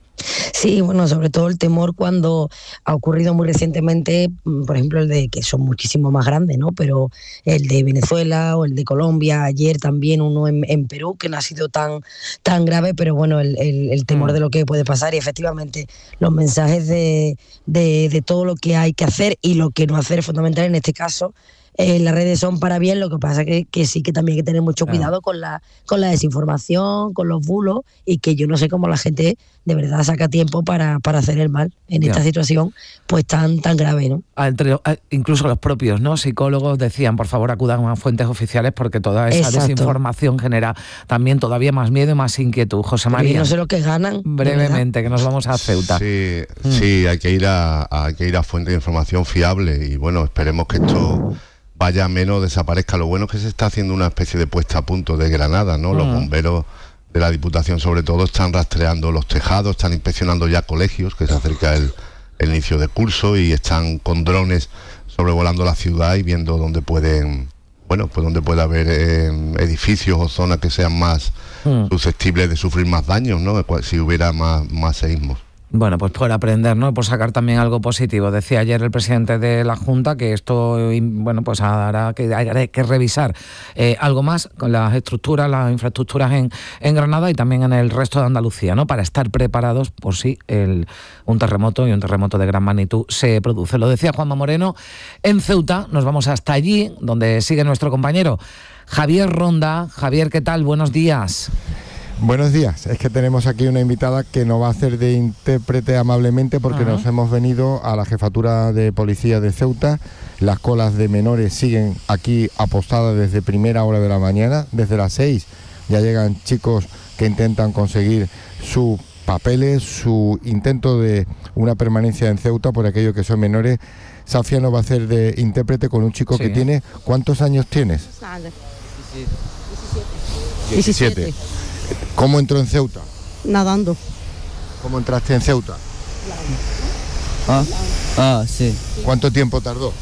Sí, bueno, sobre todo el temor cuando ha ocurrido muy recientemente, por ejemplo, el de que son muchísimo más grandes, ¿no? Pero el de Venezuela o el de Colombia, ayer también uno en, en Perú, que no ha sido tan, tan grave, pero bueno, el, el, el temor mm. de lo que puede pasar y efectivamente los mensajes de, de, de todo lo que hay que hacer y lo que no hacer es fundamental en este caso. Eh, las redes son para bien, lo que pasa que, que sí que también hay que tener mucho claro. cuidado con la, con la desinformación, con los bulos, y que yo no sé cómo la gente de verdad saca tiempo para, para hacer el mal en yeah. esta situación pues tan, tan grave, ¿no? Entre, incluso los propios ¿no? psicólogos decían, por favor, acudan a fuentes oficiales porque toda esa Exacto. desinformación genera también todavía más miedo y más inquietud. José María. Yo no sé lo que ganan. Brevemente, que nos vamos a Ceuta. Sí, mm. sí hay, que ir a, hay que ir a fuentes de información fiable y bueno, esperemos que esto vaya menos, desaparezca. Lo bueno es que se está haciendo una especie de puesta a punto de Granada, ¿no? Mm. Los bomberos de la Diputación sobre todo están rastreando los tejados, están inspeccionando ya colegios, que se acerca el, el inicio de curso, y están con drones sobrevolando la ciudad y viendo dónde pueden, bueno, pues dónde puede haber eh, edificios o zonas que sean más mm. susceptibles de sufrir más daños, ¿no? Si hubiera más, más seísmos. Bueno, pues por aprender, ¿no? Por sacar también algo positivo. Decía ayer el presidente de la Junta que esto, bueno, pues hará que, hará que revisar eh, algo más con las estructuras, las infraestructuras en, en Granada y también en el resto de Andalucía, ¿no? Para estar preparados por si el, un terremoto y un terremoto de gran magnitud se produce. Lo decía Juanma Moreno. En Ceuta nos vamos hasta allí, donde sigue nuestro compañero Javier Ronda. Javier, ¿qué tal? Buenos días. Buenos días, es que tenemos aquí una invitada que nos va a hacer de intérprete amablemente porque Ajá. nos hemos venido a la jefatura de policía de Ceuta. Las colas de menores siguen aquí apostadas desde primera hora de la mañana, desde las seis ya llegan chicos que intentan conseguir sus papeles, su intento de una permanencia en Ceuta por aquello que son menores. Safia nos va a hacer de intérprete con un chico sí. que tiene... ¿Cuántos años tienes? diecisiete. ¿Cómo entró en Ceuta? Nadando. ¿Cómo entraste en Ceuta? Ah, ah sí. ¿Cuánto tiempo tardó?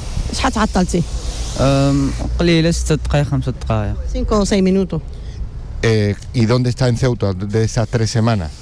Cinco o seis minutos. Eh, ¿Y dónde está en Ceuta de esas tres semanas?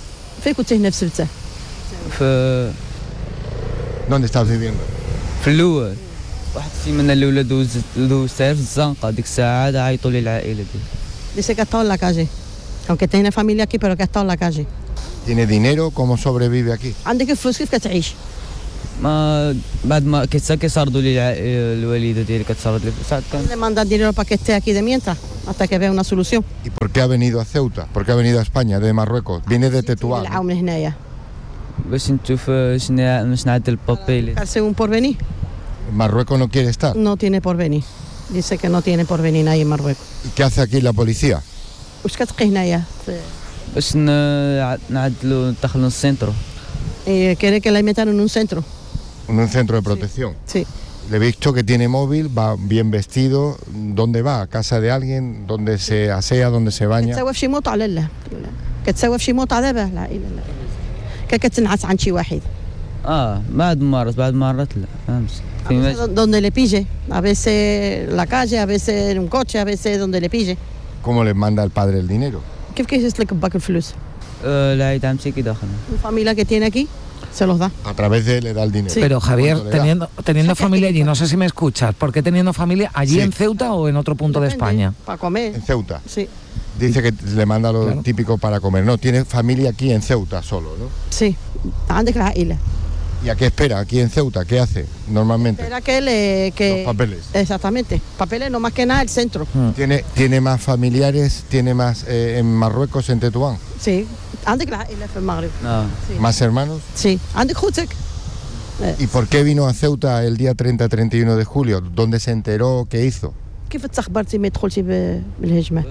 ¿Dónde estás viviendo? في الأول واحد في من الأولاد دوز دوز في الزنقة ديك الساعة عيطوا لي العائلة دي. Dice que ha estado en la calle, aunque tiene familia aquí, pero que ha estado en la calle. ¿Tiene dinero? ¿Cómo sobrevive aquí? عندك الفلوس كيف كتعيش؟ ما بعد ما كيصردوا لي الوالدة ديالي كتصرد لي ساعات كان. Le mandan dinero para que esté aquí de mientras, hasta que vea una solución. ¿Y por qué ha venido a Ceuta? ¿Por qué ha venido a España, de Marruecos? Viene de Tetuán. العون هنايا. باش نشوف باش نعدل البابيل. Darse un porvenir. ¿Marruecos no quiere estar? No tiene porvenir. Dice que no tiene porvenir nadie en Marruecos. ¿Y qué hace aquí la policía? وش كتبقي هنايا؟ باش نعدلوا ندخلوا السنترو. Quiere que la metan en un centro. ¿En un centro de protección? Sí. Le he visto que tiene móvil, va bien vestido. ¿Dónde va? ¿A casa de alguien? ¿Dónde se asea? ¿Dónde se baña? كتسوى في شي موطع لا لا. كتسوى في شي موطع دابا لا لا لا. كتنعس عن شي واحد. اه بعد مرات بعد مرات لا فهمت. Donde le pille, a veces la calle, a veces en un coche, a veces donde le pille. ¿Cómo le manda el padre el dinero? كيف كيسلك باك الفلوس؟ لا يدعمسي كي داخل. La familia que tiene aquí se los da. A través de él le da el dinero. Sí. Pero Javier, teniendo teniendo familia allí, no sé si me escuchas, ¿por qué teniendo familia allí sí. en Ceuta o en otro punto Depende, de España? Para comer. En Ceuta. Sí. Dice que le manda lo claro. típico para comer. No, tiene familia aquí en Ceuta solo, ¿no? Sí. عندك العائلة. ¿Y a qué espera aquí en Ceuta? ¿Qué hace normalmente? Espera que le... Que, los papeles. Exactamente. Papeles, no más que nada el centro. Hmm. ¿Tiene, ¿Tiene más familiares? ¿Tiene más eh, en Marruecos, en Tetuán? Sí. عندك العائلة في المغرب. No. Sí. ¿Más hermanos? Sí. عندك خوتك. ¿Y por qué vino a Ceuta el día treinta a treinta y uno de julio? ¿Dónde se enteró? ¿Qué hizo? كيف تخبرتي ما دخلتي بالهجمة؟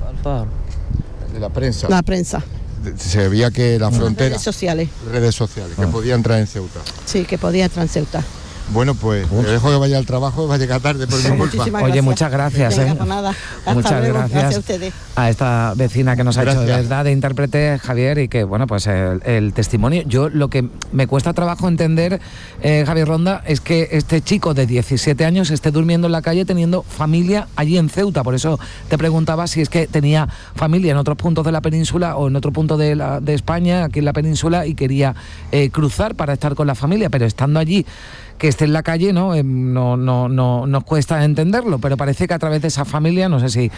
De la prensa. La prensa. Se veía que la frontera... Redes sociales. Redes sociales, que ah. podía entrar en Ceuta. Sí, que podía entrar en Ceuta. Bueno, pues le dejo que vaya al trabajo, va a llegar tarde por mi culpa. Oye, muchas gracias. ¿eh? Nada. Muchas luego. gracias, gracias a ustedes. a esta vecina que nos ha gracias. hecho de verdad de intérprete, Javier, y que, bueno, pues el, el testimonio. Yo lo que me cuesta trabajo entender, eh, Javier Ronda, es que este chico de diecisiete años esté durmiendo en la calle teniendo familia allí en Ceuta. Por eso te preguntaba si es que tenía familia en otros puntos de la península o en otro punto de, la, de España, aquí en la península, y quería eh, cruzar para estar con la familia, pero estando allí, que esté en la calle, ¿no? Eh, no, no, no nos cuesta entenderlo, pero parece que a través de esa familia, no sé si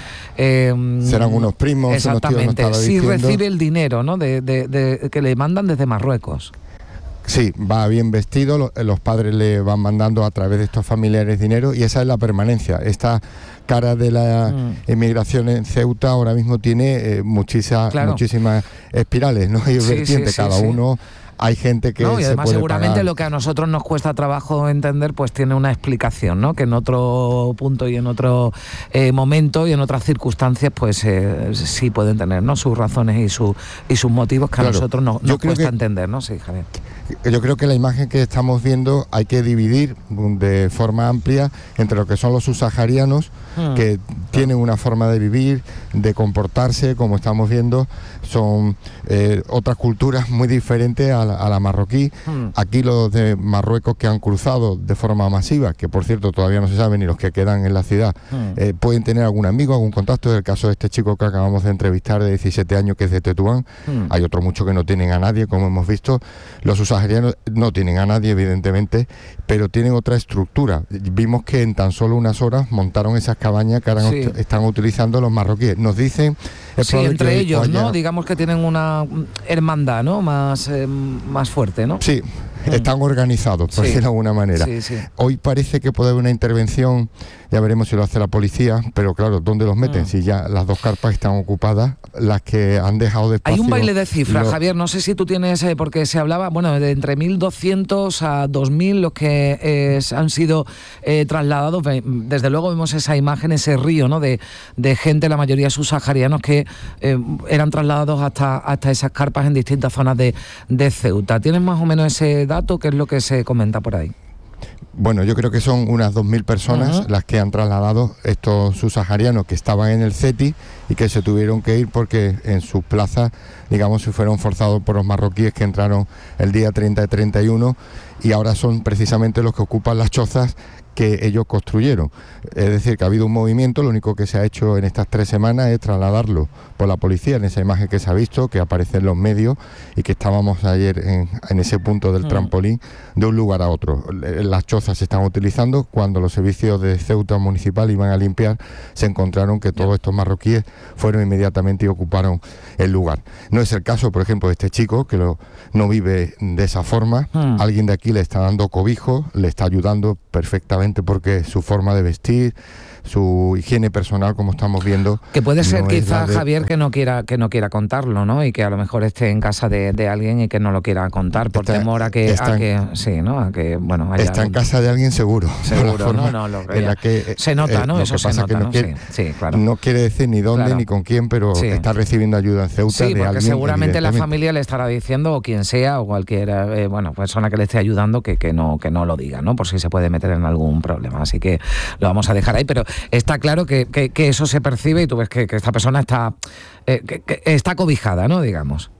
eh, serán unos primos, exactamente, unos tíos, si recibe el dinero, ¿no? De, de, de, que le mandan desde Marruecos. Sí, va bien vestido, los, los padres le van mandando a través de estos familiares dinero, y esa es la permanencia. Esta cara de la mm. emigración en Ceuta ahora mismo tiene eh, muchísimas, claro. muchísimas espirales, ¿no? Y sí, vertientes, sí, cada sí, uno. Sí. Hay gente que no, y se además puede seguramente pagar. Lo que a nosotros nos cuesta trabajo entender, pues tiene una explicación, ¿no? Que en otro punto y en otro eh, momento y en otras circunstancias, pues eh, sí pueden tener, ¿no? Sus razones y, su, y sus motivos que claro. a nosotros no, nos cuesta que, entender, ¿no? Sí, Javier. Yo creo que la imagen que estamos viendo hay que dividir de forma amplia entre lo que son los subsaharianos, hmm. que tienen una forma de vivir, de comportarse, como estamos viendo, son eh, otras culturas muy diferentes a la, a la marroquí. Hmm. Aquí los de Marruecos que han cruzado de forma masiva, que por cierto todavía no se sabe ni los que quedan en la ciudad, hmm. eh, pueden tener algún amigo, algún contacto. Es el caso de este chico que acabamos de entrevistar de diecisiete años, que es de Tetuán. Hmm. Hay otros muchos que no tienen a nadie, como hemos visto. Los subsaharianos no tienen a nadie, evidentemente, pero tienen otra estructura. Vimos que en tan solo unas horas montaron esas cabañas que ahora sí. están utilizando los marroquíes. Nos dicen... Sí, entre ellos, haya... ¿no? Digamos que tienen una hermandad, ¿no? Más, eh, más fuerte, ¿no? Sí, mm. están organizados, por sí. decirlo de alguna manera. Sí, sí. Hoy parece que puede haber una intervención, ya veremos si lo hace la policía, pero claro, ¿dónde los meten? Mm. Si ya las dos carpas están ocupadas, las que han dejado de espacio... Hay un baile de cifras, lo... Javier, no sé si tú tienes, eh, porque se hablaba, bueno, de entre mil doscientos a dos mil los que eh, han sido eh, trasladados. Desde luego vemos esa imagen, ese río, ¿no? De, de gente, la mayoría subsaharianos, que eh, eran trasladados hasta, hasta esas carpas en distintas zonas de, de Ceuta. ¿Tienes más o menos ese dato? ¿Qué es lo que se comenta por ahí? Bueno, yo creo que son unas dos mil personas uh-huh. las que han trasladado estos subsaharianos que estaban en el CETI y que se tuvieron que ir porque en sus plazas, digamos, se fueron forzados por los marroquíes que entraron el día treinta y treinta y uno, y ahora son precisamente los que ocupan las chozas que ellos construyeron. Es decir, que ha habido un movimiento, lo único que se ha hecho en estas tres semanas es trasladarlo por la policía, en esa imagen que se ha visto, que aparece en los medios, y que estábamos ayer en, en ese punto del mm. trampolín, de un lugar a otro. Las chozas se están utilizando. Cuando los servicios de Ceuta municipal iban a limpiar, se encontraron que todos estos marroquíes fueron inmediatamente y ocuparon el lugar. No es el caso, por ejemplo, de este chico, que lo, no vive de esa forma. Mm. Alguien de aquí le está dando cobijo, le está ayudando perfectamente, porque su forma de vestir, su higiene personal, como estamos viendo, que puede ser no quizá de... Javier que no quiera que no quiera contarlo, ¿no? Y que a lo mejor esté en casa de, de alguien y que no lo quiera contar por está, temor a que, a que en, sí, ¿no? A que bueno haya está algún... en casa de alguien seguro. Seguro, no, no, lo que, en la que se nota, ¿no? Eh, Eso se nota, no ¿no? Quiere, sí, sí, claro. No quiere decir ni dónde claro. ni con quién, pero sí. está recibiendo ayuda en Ceuta sí, de porque alguien. Seguramente la familia le estará diciendo, o quien sea, o cualquier eh, bueno persona que le esté ayudando, que, que no que no lo diga, ¿no? Por si se puede meter en algún problema. Así que lo vamos a dejar ahí, pero está claro que, que, que eso se percibe y tú ves que, que esta persona está, eh, que, que está cobijada, ¿no? Digamos.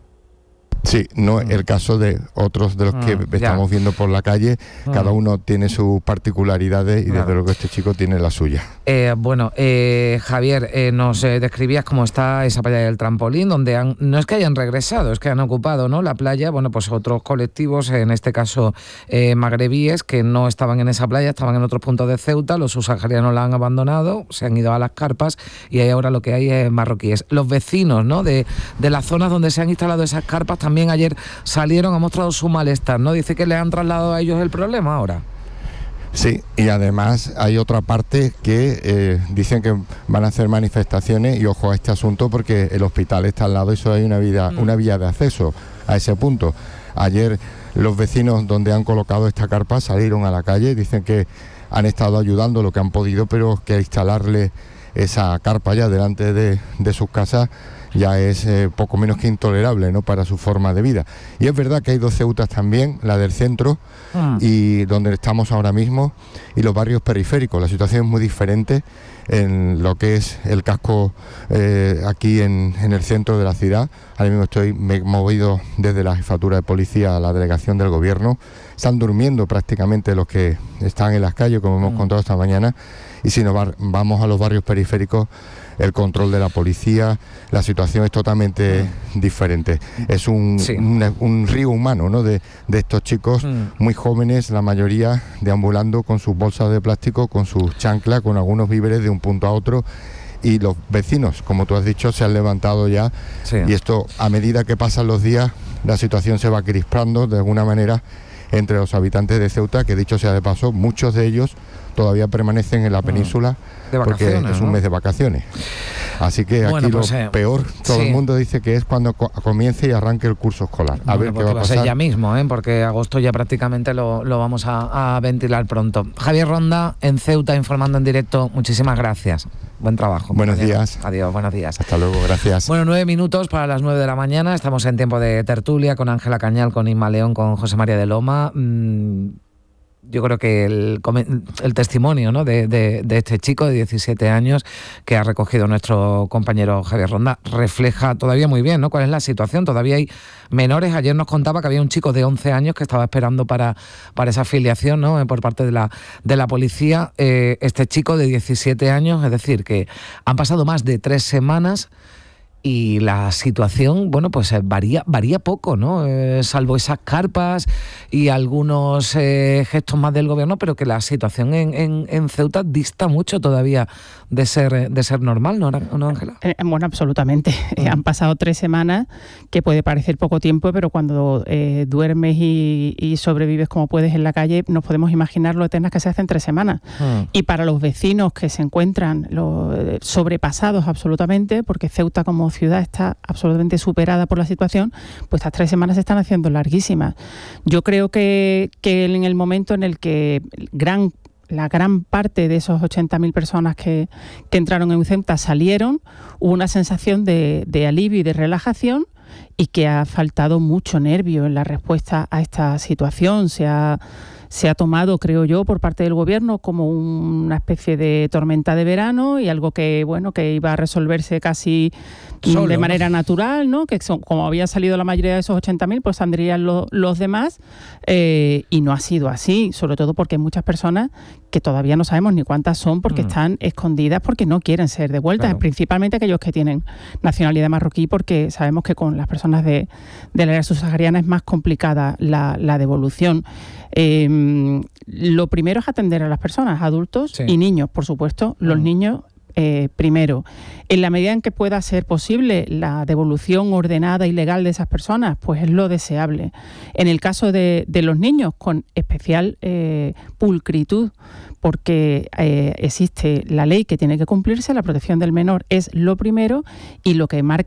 Sí, no el caso de otros de los que mm, estamos ya. viendo por la calle. Mm. Cada uno tiene sus particularidades y claro. desde luego este chico tiene la suya. Eh, bueno, eh, Javier, eh, nos eh, describías cómo está esa playa del trampolín, donde han, no es que hayan regresado, es que han ocupado, ¿no? La playa, bueno, pues otros colectivos, en este caso eh, magrebíes, que no estaban en esa playa, estaban en otros puntos de Ceuta. Los subsaharianos la han abandonado, se han ido a las carpas y ahí ahora lo que hay es marroquíes. Los vecinos, ¿no? De, de las zonas donde se han instalado esas carpas también ayer salieron, han mostrado su malestar, ¿no? Dice que le han trasladado a ellos el problema ahora. Sí, y además hay otra parte que eh, dicen que van a hacer manifestaciones, y ojo a este asunto porque el hospital está al lado y eso hay una, vida, mm. una vía de acceso a ese punto. Ayer los vecinos donde han colocado esta carpa salieron a la calle, dicen que han estado ayudando lo que han podido, pero que instalarle esa carpa ya delante de, de sus casas ya es eh, poco menos que intolerable, ¿no?, para su forma de vida. Y es verdad que hay dos Ceutas también, la del centro ah. y donde estamos ahora mismo, y los barrios periféricos. La situación es muy diferente en lo que es el casco eh, aquí en, en el centro de la ciudad. Ahora mismo estoy me he movido desde la jefatura de policía a la delegación del gobierno. Están durmiendo prácticamente los que están en las calles, como hemos mm. contado esta mañana, y si nos va, vamos a los barrios periféricos, el control de la policía, la situación es totalmente mm. diferente. Es un, sí. un, un río humano, ¿no?, de, de estos chicos mm. muy jóvenes, la mayoría deambulando con sus bolsas de plástico, con sus chanclas, con algunos víveres de un punto a otro. Y los vecinos, como tú has dicho, se han levantado ya, sí. y esto, a medida que pasan los días, la situación se va crispando de alguna manera entre los habitantes de Ceuta, que dicho sea de paso, muchos de ellos todavía permanecen en la península porque es un ¿no? mes de vacaciones. Así que bueno, aquí pues, lo eh, peor, todo sí. el mundo dice que es cuando co- comience y arranque el curso escolar. A bueno, ver pues qué va a pasar. Ya mismo, ¿eh? Porque agosto ya prácticamente lo, lo vamos a, a ventilar pronto. Javier Ronda, en Ceuta, informando en directo. Muchísimas gracias. Buen trabajo. Buenos compañero. días. Adiós, buenos días. Hasta luego, gracias. Bueno, nueve minutos para las nueve de la mañana. Estamos en tiempo de tertulia con Ángela Cañal, con Inma León, con José María de Loma. Mm, yo creo que el, el testimonio, ¿no?, de, de, de este chico de diecisiete años que ha recogido nuestro compañero Javier Ronda refleja todavía muy bien, ¿no?, cuál es la situación. Todavía hay menores. Ayer nos contaba que había un chico de once años que estaba esperando para, para esa afiliación, ¿no?, por parte de la, de la policía. Eh, este chico de diecisiete años, es decir, que han pasado más de tres semanas y la situación, bueno, pues varía varía poco, ¿no? Eh, salvo esas carpas y algunos eh, gestos más del gobierno, pero que la situación en, en, en Ceuta dista mucho todavía de ser de ser normal, ¿no, ¿no Ángela? Eh, bueno, absolutamente. Mm. Eh, han pasado tres semanas, que puede parecer poco tiempo, pero cuando eh, duermes y, y sobrevives como puedes en la calle, nos podemos imaginar lo eternas que se hacen tres semanas. Mm. Y para los vecinos que se encuentran lo, eh, sobrepasados absolutamente, porque Ceuta como ciudad está absolutamente superada por la situación, pues estas tres semanas se están haciendo larguísimas. Yo creo que, que en el momento en el que gran la gran parte de esos ochenta mil personas que, que entraron en Ceuta salieron, hubo una sensación de, de alivio y de relajación, y que ha faltado mucho nervio en la respuesta a esta situación. Se ha Se ha tomado, creo yo, por parte del gobierno como una especie de tormenta de verano y algo que, bueno, que iba a resolverse casi Solo, de manera ¿no? natural, ¿no? Que son, como había salido la mayoría de esos ochenta mil, pues saldrían lo, los demás, eh, y no ha sido así, sobre todo porque hay muchas personas que todavía no sabemos ni cuántas son, porque mm. están escondidas porque no quieren ser devueltas, claro. principalmente aquellos que tienen nacionalidad marroquí, porque sabemos que con las personas de, de la área subsahariana es más complicada la, la devolución. Eh, lo primero es atender a las personas, adultos sí. y niños, por supuesto. Los mm. niños eh, primero. En la medida en que pueda ser posible la devolución ordenada y legal de esas personas, pues es lo deseable. En el caso de, de los niños, con especial eh, pulcritud, porque eh, existe la ley que tiene que cumplirse, la protección del menor es lo primero, y lo que marca